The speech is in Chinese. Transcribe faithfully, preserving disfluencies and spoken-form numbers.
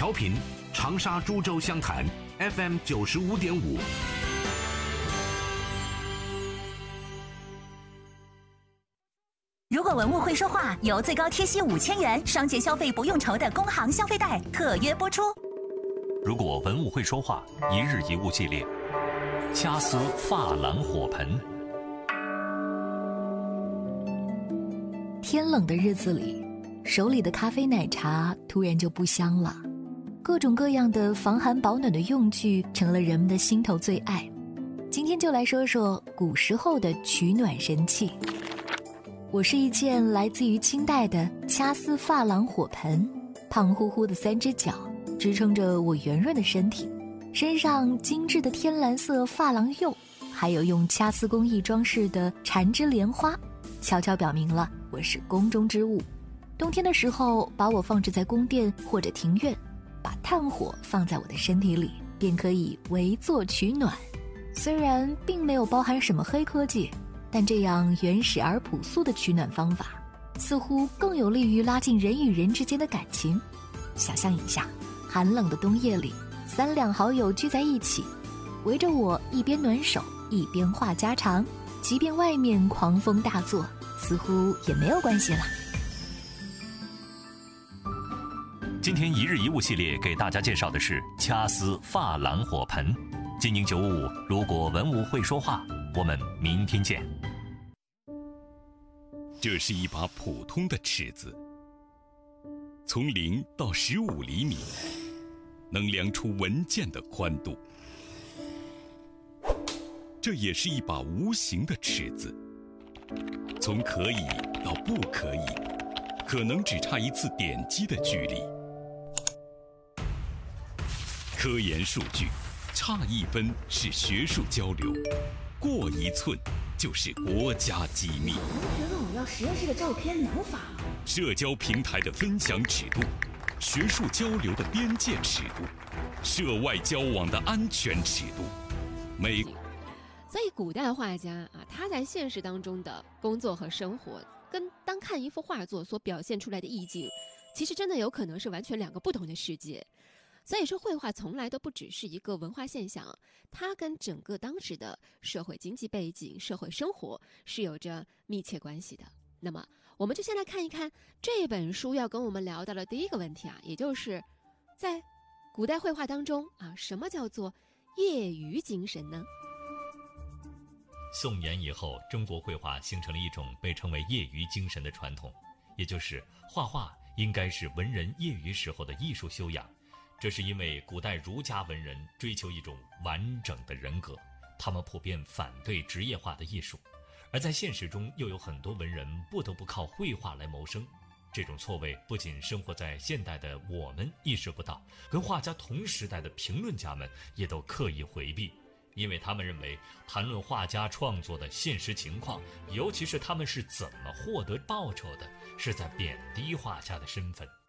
调频长沙、株洲相谈 F M 九十五点五。 如果文物会说话，由最高贴息五千元，双节消费不用愁的工行消费贷特约播出。 如果文物会说话，一日一物系列，掐丝珐琅火盆。 天冷的日子里，手里的咖啡奶茶突然就不香了，各种各样的防寒保暖的用具成了人们的心头最爱。今天就来说说古时候的取暖神器。我是一件来自于清代的掐丝珐琅火盆，胖乎乎的三只脚支撑着我圆润的身体，身上精致的天蓝色珐琅釉，还有用掐丝工艺装饰的缠枝莲花，悄悄表明了我是宫中之物。冬天的时候，把我放置在宫殿或者庭院，把炭火放在我的身体里，便可以围坐取暖。虽然并没有包含什么黑科技，但这样原始而朴素的取暖方法，似乎更有利于拉近人与人之间的感情。想象一下，寒冷的冬夜里，三两好友聚在一起，围着我一边暖手一边话家常，即便外面狂风大作，似乎也没有关系了。 今天一日一物系列给大家介绍的是掐丝珐琅火盆。金宁九五五，如果文物会说话，我们明天见。 这是一把普通的尺子，从零到十五厘米，能量出文件的宽度。这也是一把无形的尺子，从可以到不可以，可能只差一次点击的距离。科研数据，差一分是学术交流，过一寸就是国家机密。 同学问我要实验室的照片，能发吗？ 社交平台的分享尺度，学术交流的边界尺度，涉外交往的安全尺度。美， 所以古代画家啊，他在现实当中的工作和生活，跟单看一幅画作所表现出来的意境，其实真的有可能是完全两个不同的世界。所以说，绘画从来都不只是一个文化现象，它跟整个当时的社会经济背景、社会生活是有着密切关系的。那么，我们就先来看一看这本书要跟我们聊到的第一个问题啊，也就是在古代绘画当中啊，什么叫做业余精神呢？ 宋元以后，中国绘画形成了一种被称为业余精神的传统，也就是画画应该是文人业余时候的艺术修养。这是因为古代儒家文人追求一种完整的人格，他们普遍反对职业化的艺术，而在现实中又有很多文人不得不靠绘画来谋生。这种错位不仅生活在现代的我们意识不到，跟画家同时代的评论家们也都刻意回避，因为他们认为谈论画家创作的现实情况，尤其是他们是怎么获得报酬的，是在贬低画家的身份。